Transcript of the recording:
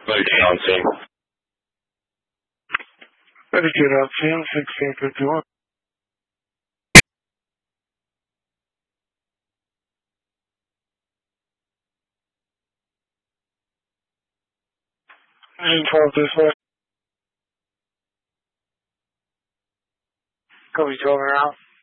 Medicaid on scene. Medicaid on scene, 1651. Engine 12 dispatch. Copy 12 and out.